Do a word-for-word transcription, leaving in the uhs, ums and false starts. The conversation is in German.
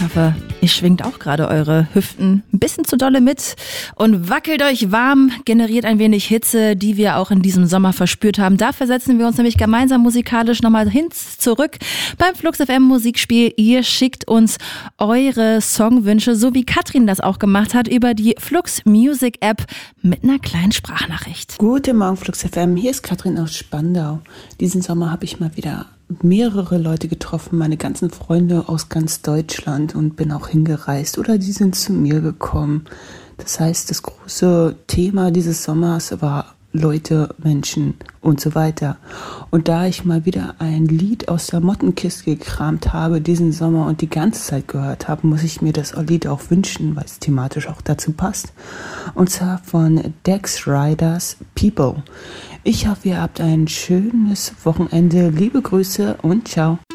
Ich hoffe, ihr schwingt auch gerade eure Hüften ein bisschen zu dolle mit und wackelt euch warm, generiert ein wenig Hitze, die wir auch in diesem Sommer verspürt haben. Da versetzen wir uns nämlich gemeinsam musikalisch nochmal hin zurück beim Flux F M Musikspiel. Ihr schickt uns eure Songwünsche, so wie Katrin das auch gemacht hat, über die Flux Music App mit einer kleinen Sprachnachricht. Guten Morgen Flux F M, hier ist Katrin aus Spandau. Diesen Sommer habe ich mal wieder mehrere Leute getroffen, meine ganzen Freunde aus ganz Deutschland, und bin auch hingereist oder die sind zu mir gekommen. Das heißt, das große Thema dieses Sommers war Leute, Menschen und so weiter. Und da ich mal wieder ein Lied aus der Mottenkiste gekramt habe diesen Sommer und die ganze Zeit gehört habe, muss ich mir das Lied auch wünschen, weil es thematisch auch dazu passt. Und zwar von Dex Riders People. Ich hoffe, ihr habt ein schönes Wochenende. Liebe Grüße und ciao.